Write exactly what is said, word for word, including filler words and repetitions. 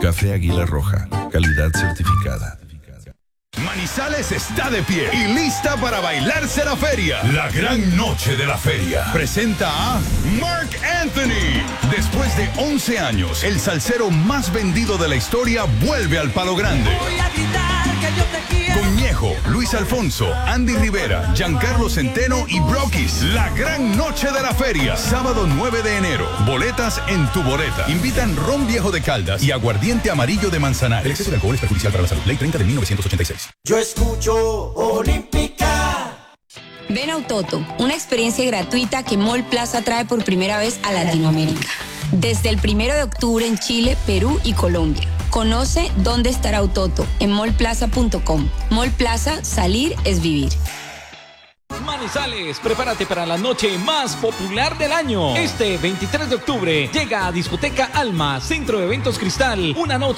Café Águila Roja, calidad certificada. Manizales está de pie y lista para bailarse la feria. La gran noche de la feria presenta a Marc Anthony. Después de once años, el salsero más vendido de la historia vuelve al Palo Grande. Voy a gritar que yo te quiero. Con Ñejo, Luis Alfonso, Andy Rivera, Giancarlo Centeno y Brokis. La gran noche de la feria, sábado nueve de enero. Boletas en tu boleta. Invitan ron viejo de Caldas y aguardiente amarillo de Manzanares. El exceso de alcohol es perjudicial para la salud. Ley treinta de mil novecientos ochenta y seis. Yo escucho Olímpica. Ven a Autoto, una experiencia gratuita que Mall Plaza trae por primera vez a Latinoamérica. Desde el primero de octubre en Chile, Perú y Colombia. Conoce dónde estará Autoto en mall plaza punto com. Mall Plaza, salir es vivir. Manizales, prepárate para la noche más popular del año. Este veintitrés de octubre llega a Discoteca Alma, Centro de Eventos Cristal, una noche